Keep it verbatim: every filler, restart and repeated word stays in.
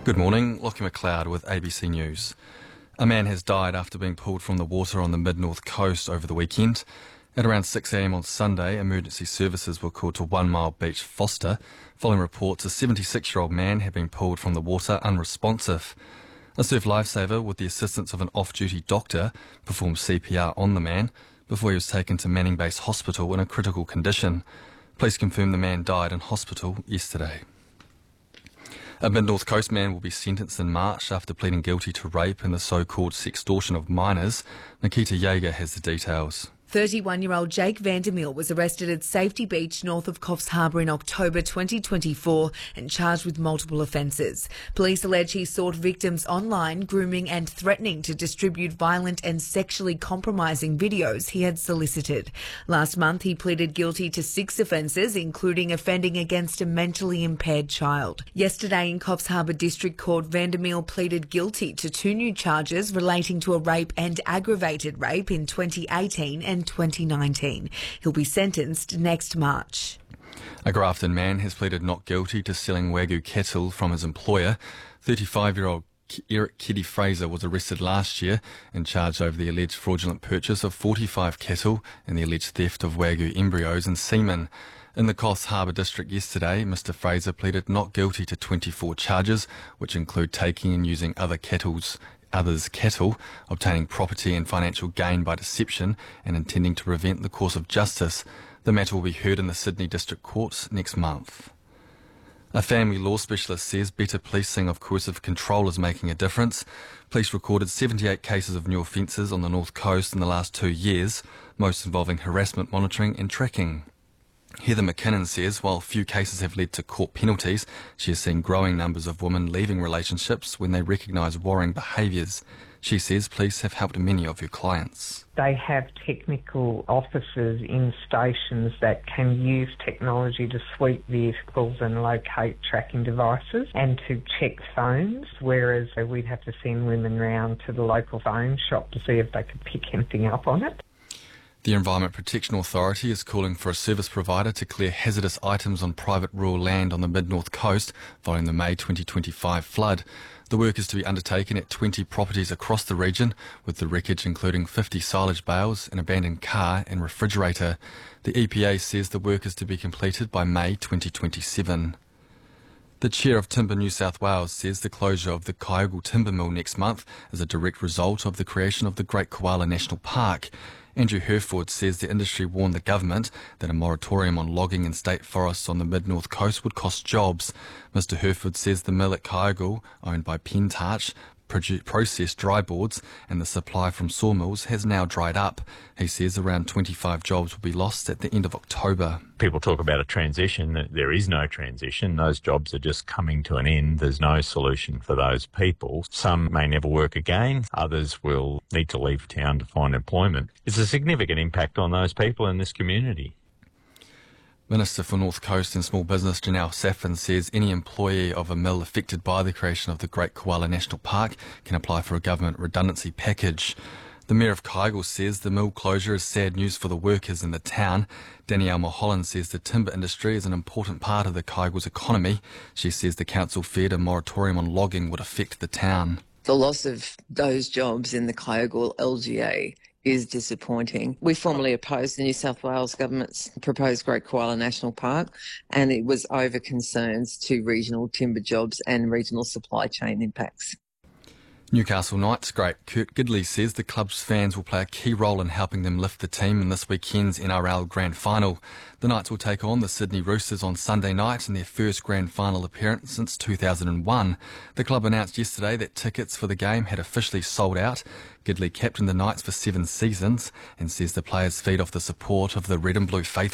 Good morning, Lockie McLeod with A B C News. A man has died after being pulled from the water on the mid-north coast over the weekend. At around six a m on Sunday, emergency services were called to One Mile Beach, Foster, following reports a seventy-six-year-old man had been pulled from the water unresponsive. A surf lifesaver, with the assistance of an off-duty doctor, performed C P R on the man before he was taken to Manning Base Hospital in a critical condition. Police confirmed the man died in hospital yesterday. A mid-north coast man will be sentenced in March after pleading guilty to rape and the so-called sextortion of minors. Nikita Yeager has the details. thirty-one-year-old Jake Vandermeer was arrested at Safety Beach north of Coffs Harbour in October twenty twenty-four and charged with multiple offences. Police allege he sought victims online, grooming and threatening to distribute violent and sexually compromising videos he had solicited. Last month he pleaded guilty to six offences, including offending against a mentally impaired child. Yesterday in Coffs Harbour District Court, Vandermeer pleaded guilty to two new charges relating to a rape and aggravated rape in twenty eighteen and twenty nineteen. He'll be sentenced next March. A Grafton man has pleaded not guilty to selling Wagyu cattle from his employer. thirty-five-year-old Eric Kitty Fraser was arrested last year and charged over the alleged fraudulent purchase of forty-five cattle and the alleged theft of Wagyu embryos and semen. In the Coffs Harbour District yesterday, Mister Fraser pleaded not guilty to twenty-four charges, which include taking and using other cattle's others' cattle, obtaining property and financial gain by deception, and intending to prevent the course of justice. The matter will be heard in the Sydney District Courts next month. A family law specialist says better policing of coercive control is making a difference. Police recorded seventy-eight cases of new offences on the North Coast in the last two years, most involving harassment monitoring and tracking. Heather McKinnon says while few cases have led to court penalties, she has seen growing numbers of women leaving relationships when they recognise worrying behaviours. She says police have helped many of her clients. They have technical officers in stations that can use technology to sweep vehicles and locate tracking devices and to check phones, whereas we'd have to send women round to the local phone shop to see if they could pick anything up on it. The Environment Protection Authority is calling for a service provider to clear hazardous items on private rural land on the mid-north coast following the May twenty twenty-five flood. The work is to be undertaken at twenty properties across the region, with the wreckage including fifty silage bales, an abandoned car and refrigerator. The E P A says the work is to be completed by May twenty twenty-seven. The Chair of Timber New South Wales says the closure of the Kyogle Timber Mill next month is a direct result of the creation of the Great Koala National Park. Andrew Herford says the industry warned the government that a moratorium on logging in state forests on the mid-north coast would cost jobs. Mister Herford says the mill at Kyogle, owned by Pentarch, processed dry boards and the supply from sawmills has now dried up. He says around twenty-five jobs will be lost at the end of October. People talk about a transition. There is no transition. Those jobs are just coming to an end. There's no solution for those people. Some may never work again. Others will need to leave town to find employment. It's a significant impact on those people in this community. Minister for North Coast and Small Business Janelle Saffin says any employee of a mill affected by the creation of the Great Koala National Park can apply for a government redundancy package. The Mayor of Kyogle says the mill closure is sad news for the workers in the town. Danielle Mulholland says the timber industry is an important part of the Kyogle's economy. She says the council feared a moratorium on logging would affect the town. The loss of those jobs in the Kyogle L G A is disappointing. We formally opposed the New South Wales government's proposed Great Koala National Park, and it was over concerns to regional timber jobs and regional supply chain impacts. Newcastle Knights great Kurt Gidley says the club's fans will play a key role in helping them lift the team in this weekend's N R L Grand Final. The Knights will take on the Sydney Roosters on Sunday night in their first Grand Final appearance since two thousand one. The club announced yesterday that tickets for the game had officially sold out. Gidley captained the Knights for seven seasons and says the players feed off the support of the Red and Blue faithful.